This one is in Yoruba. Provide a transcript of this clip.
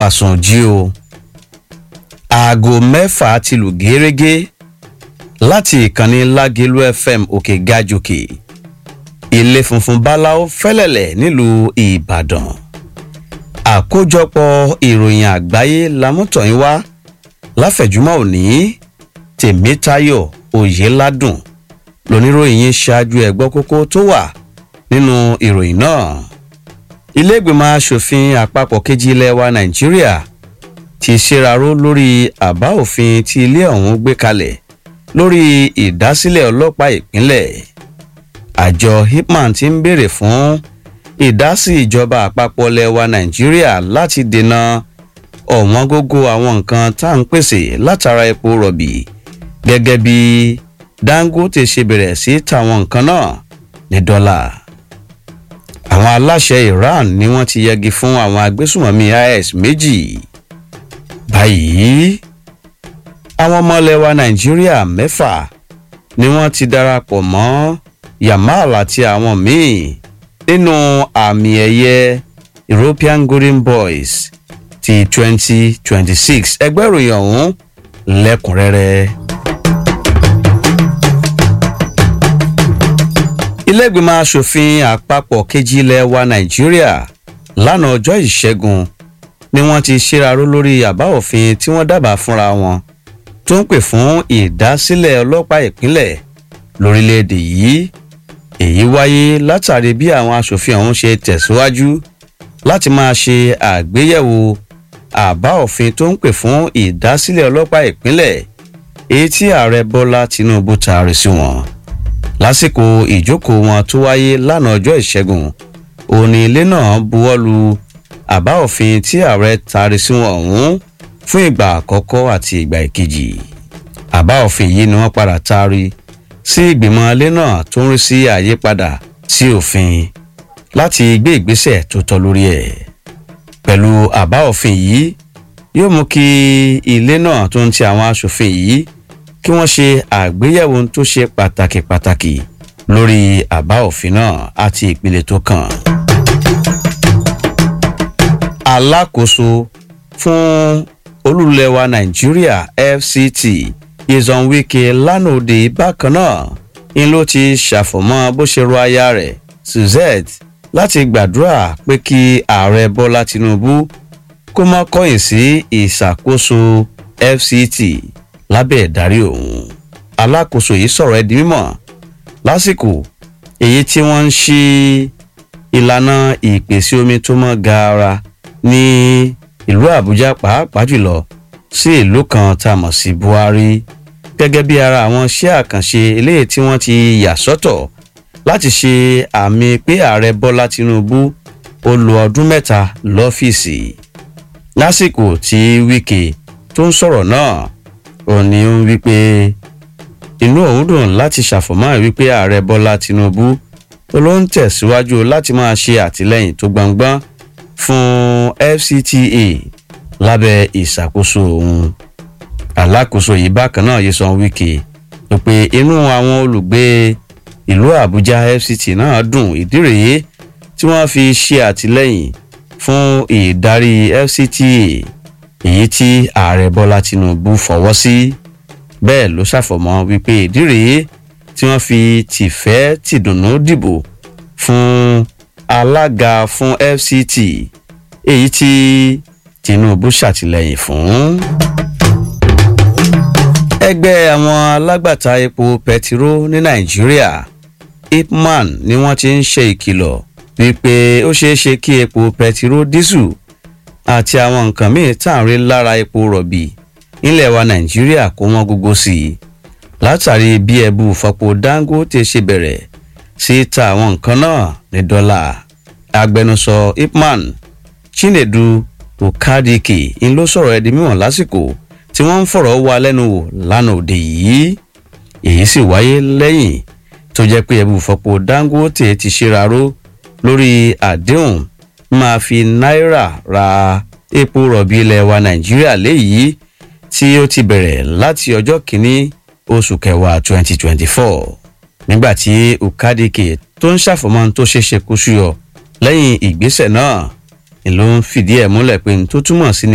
àsùnjí o. aago 6 ti lù gẹ́rẹ́gẹ́ láti ìkànnì Lágelú FM òkè gàjòkè ilé funfun báláú fẹ́lẹ̀lẹ̀ nílùú Ìbàdàn. àkójọpọ̀ ìròyìn àgbáyé lámútọ̀yìn wá láfẹ̀júmọ́ òní. Tèmítáyọ̀ Oyèládùn lóníròyìn yín ṣáájú ẹ̀gbọ́ kókó tó wà nínú ìròyìn náà. ilé ìgbìmọ̀ aṣòfin àpapọ̀ kejì ilẹ̀ wa Nàìjíríà ti ṣèraró lórí àbá òfin tí ilé ọ̀hún gbé kalẹ̀ lórí ìdásílẹ̀ ọlọ́pàá ìpínlẹ̀. àjọ Ipman ti ń béèrè fún ìdásí ìjọba àpapọ̀ ilẹ̀ wa Nàìjíríà láti dènà ọ̀wọ́n gógó àwọn nǹkan tá à ń pèsè látara epo rọ̀bì gẹ́gẹ́ bí Dangote ṣe bẹ̀rẹ̀ sí tàwọn nǹkan náà ní dọ́là. àwọn aláṣẹ Iran ni wọ́n ti yẹgi fún àwọn agbésùmọ̀mí IS méjì. báyìí àwọn ọmọ ilẹ̀ wa Nàìjíríà 6 ni wọ́n ti darapọ̀ mọ́ Yamal àti àwọn míì nínú àmì ẹ̀yẹ European Golden Boys ti 2026. ẹgbẹ́ ìròyìn ọ̀hún lẹ́kùnrẹ́rẹ́. ilé-ìgbìmọ̀ aṣòfin àpapọ̀ kejì ilẹ̀ wa Nàìjíríà lánàá ọjọ́ ìṣẹ́gun ni wọ́n ti ṣèraró lórí àbá òfin tí wọ́n dábàá fúnra wọn tó ń pè fún ìdásílẹ̀ ọlọ́pàá ìpínlẹ̀ lórílẹ̀‐èdè yìí. èyí wáyé látàrí bí àwọn aṣòfin ọ̀hún ṣe tẹ̀síwájú láti máa ṣe àgbéyẹ̀wò àbá òfin tó ń pè fún ìdásílẹ̀ ọlọ́pàá ìpínlẹ̀ èyí tí ààrẹ Bọ́lá Tinubu taari sí wọn. lásìkò ìjókòó wọn tó wáyé lánàá ọjọ́ ìṣẹ́gun òní ilé náà buwọ́lu àbá òfin tí ààrẹ taari sí wọn ọ̀hún fún ìgbà àkọ́kọ́ àti ìgbà ìkejì. àbá òfin yìí ni wọ́n padà taari sí ìgbìmọ̀ ilé náà tó ń rí sí àyípadà sí òfin láti gbé ìgbésẹ̀ tó tọ́ lórí ẹ̀. pẹ̀lú àbá òfin yìí yóò mú kí ilé náà tó ń ti àwọn aṣòfin yìí kí wọ́n ṣe àgbéyẹ̀wò tó ṣe pàtàkì lórí àbá òfin náà àti ìpele tó kàn. alákòóso fún olú-ilẹ̀ wa Nàìjíríà FCT Nyesom Wike lánàá òde bákan náà ń ló ti ṣàfọ̀mọ́ bó ṣe rọ aya rẹ̀ Suzette láti gbàdúrà pé kí ààrẹ Bọ́lá Tinubu kó má kọ̀yìn sí ìṣàkóso FCT lábẹ́ ìdarí òun. alákòóso yìí sọ̀rọ̀ ẹ̀ di mímọ̀ lásìkò èyí tí wọ́n ń ṣí ìlànà ìpèsè omi tó mọ́ gaara ní ìlú Àbújá pàápàá jùlọ sí ìlú kan tá a mọ̀ sí Buhari gẹ́gẹ́ bí ara àwọn iṣẹ́ àkànṣe eléyìí tí wọ́n ti yà sọ́tọ̀ láti ṣe àmì pé ààrẹ Bọ́lá Tinubu ó lo ọdún 3 lọ́fíìsì. lásìkò tí Wike tó ń sọ̀rọ̀ náà ó ní ó ń wí pé inú òun dùn láti ṣàfọ̀mọ́ wípé ààrẹ Bọ́lá Tinubu ló ń tẹ̀síwájú láti máa ṣe àtìlẹ́yìn tó gbọngbọ́n fún FCTA lábẹ́ ìṣàkóso òun. alákòóso yìí bákan náà Nyesom Wike ló pé inú àwọn olùgbé ìlú Àbújá FCT náà dùn. ìdí rèé tí wọ́n fi ṣe àtìlẹ́yìn fún ìdarí FCTA èyí tí ààrẹ Bọ́lá Tinubu fọwọ́ sí. bẹ́ẹ̀ ló ṣàfọ̀mọ́ wípé ìdí rèé tí wọ́n fi tìfẹ́ tìdùnnú dìbò fún alága fún FCT èyí tí Tinubu ṣàtìlẹ́yìn fún. ẹgbẹ́ àwọn alágbàtà epo pẹtiró ní Nàìjíríà Ipman ni wọ́n ti ń ṣe ìkìlọ̀ wípé ó ṣeé ṣe kí epo pẹtiró dísù àti àwọn nǹkan míì tá à ń rí lára epo rọ̀bì nílẹ̀ wa Nàìjíríà kó wọ́n gógó sí i látàrí bí ẹbú fọpo Dangote ṣe bẹ̀rẹ̀ sí ta àwọn nǹkan náà ní dọ́là. agbẹnusọ Ipman Chinedu Ukadike ń ló sọ̀rọ̀ ẹ̀ di mímọ̀ lásìkò tí wọ́n ń fọ̀rọ̀ wá lẹ́nu wò lánàá òde yìí. èyí sì wáyé lẹ́yìn tó jẹ́ pé ẹbú fọpo Dangote ti ṣèraró lórí àdéhùn máa fi náírà ra epo rọ̀bì ilẹ̀ wa Nàìjíríà léyìí tí ó ti bẹ̀rẹ̀ láti ọjọ́ kìíní oṣù kẹwàá 2024. nígbàtí Ukadike tó ń ṣàfọ̀mọ́ tó ṣeéṣe kó ṣúyọ lẹ́yìn ìgbésẹ̀ náà ló ń fìdí ẹ̀ múlẹ̀ pé tó túmọ̀ sí